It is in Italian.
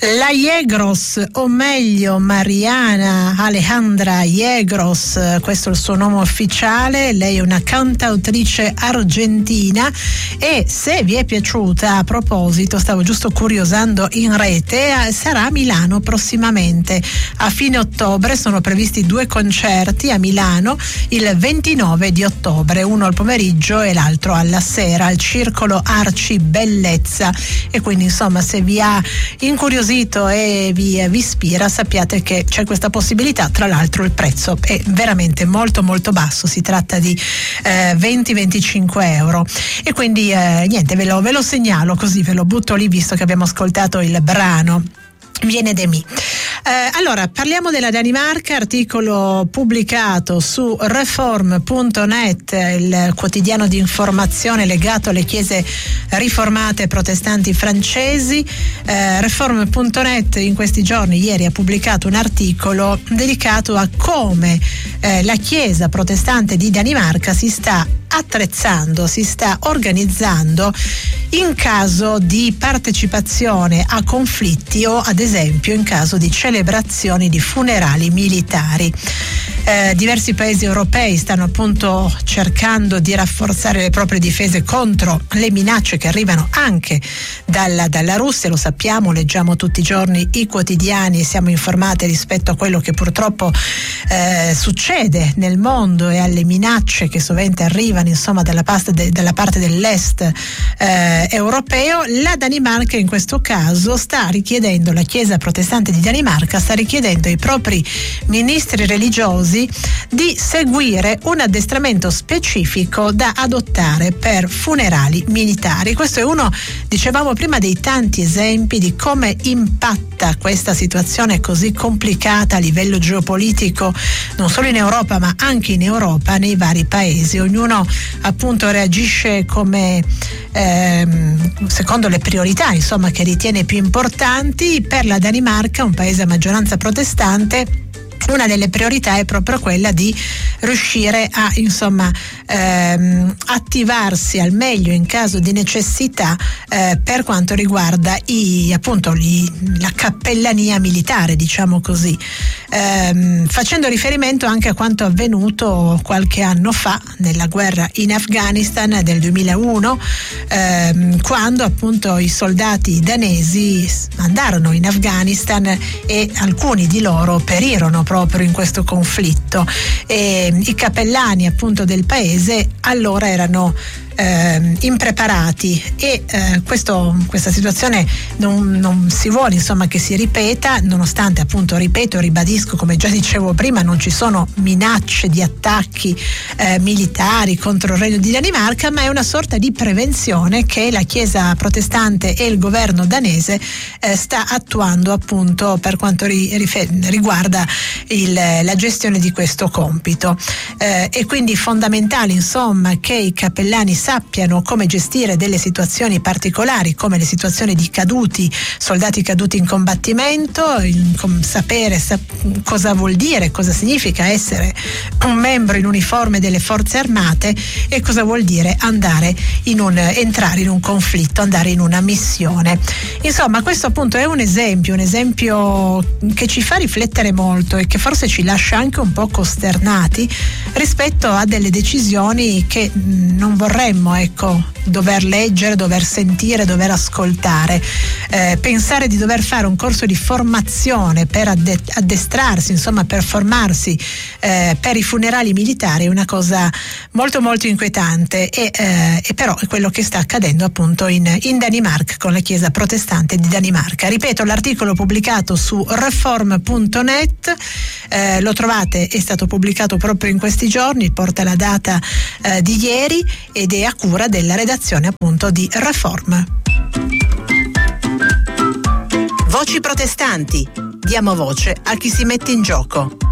La Yegros, o meglio Mariana Alejandra Yegros, questo è il suo nome ufficiale. Lei è una cantautrice argentina e, se vi è piaciuta, a proposito, stavo giusto curiosando in rete, sarà a Milano prossimamente. A fine ottobre sono previsti 2 concerti a Milano il 29 di ottobre, uno al pomeriggio e l'altro alla sera, al Circolo Arci Bellezza. E quindi, insomma, se vi ha incuriosito e vi ispira, sappiate che c'è questa possibilità. Tra l'altro il prezzo è veramente molto molto basso, si tratta di 20-25 euro, e quindi niente, ve lo segnalo, così ve lo butto lì, visto che abbiamo ascoltato il brano Viene de mi. Allora, parliamo della Danimarca, articolo pubblicato su Reform.net, il quotidiano di informazione legato alle chiese riformate protestanti francesi. Reform.net in questi giorni, ieri, ha pubblicato un articolo dedicato a come la chiesa protestante di Danimarca si sta attrezzando, si sta organizzando in caso di partecipazione a conflitti o, ad esempio, in caso di celebrazioni di funerali militari. Diversi paesi europei stanno appunto cercando di rafforzare le proprie difese contro le minacce che arrivano anche dalla Russia. Lo sappiamo, leggiamo tutti i giorni i quotidiani e siamo informati rispetto a quello che purtroppo succede nel mondo e alle minacce che sovente arrivano, insomma, dalla parte dell'est europeo. La Danimarca in questo caso sta richiedendo, la Chiesa protestante di Danimarca sta richiedendo ai propri ministri religiosi di seguire un addestramento specifico da adottare per funerali militari. Questo è uno, dicevamo prima, dei tanti esempi di come impatta questa situazione così complicata a livello geopolitico, non solo in Europa ma anche in Europa, nei vari paesi. Ognuno appunto reagisce come secondo le priorità, insomma, che ritiene più importanti. Per la Danimarca, un paese a maggioranza protestante, una delle priorità è proprio quella di riuscire a, insomma, attivarsi al meglio in caso di necessità per quanto riguarda la cappellania militare, diciamo così, facendo riferimento anche a quanto avvenuto qualche anno fa nella guerra in Afghanistan del 2001, quando appunto i soldati danesi andarono in Afghanistan e alcuni di loro perirono proprio in questo conflitto, e i cappellani appunto del paese allora erano impreparati, e questa situazione non si vuole, insomma, che si ripeta, nonostante, appunto, ribadisco, come già dicevo prima, non ci sono minacce di attacchi militari contro il Regno di Danimarca, ma è una sorta di prevenzione che la Chiesa protestante e il governo danese sta attuando, appunto, per quanto riguarda la gestione di questo compito. E quindi fondamentale, insomma, che i cappellani sappiano come gestire delle situazioni particolari, come le situazioni di soldati caduti in combattimento, sapere cosa vuol dire, cosa significa essere un membro in uniforme delle forze armate e cosa vuol dire entrare in un conflitto, andare in una missione. Insomma, questo appunto è un esempio che ci fa riflettere molto e che forse ci lascia anche un po' costernati rispetto a delle decisioni che non vorremmo, ecco, dover leggere, dover sentire, dover ascoltare. Pensare di dover fare un corso di formazione per addestrarsi, insomma, per formarsi per i funerali militari è una cosa molto molto inquietante, e però è quello che sta accadendo appunto in Danimarca con la Chiesa protestante di Danimarca. Ripeto, l'articolo pubblicato su Reform.net, lo trovate, è stato pubblicato proprio in questi giorni, porta la data di ieri ed è a cura della redazione appunto di Reform. Voci protestanti. Diamo voce a chi si mette in gioco.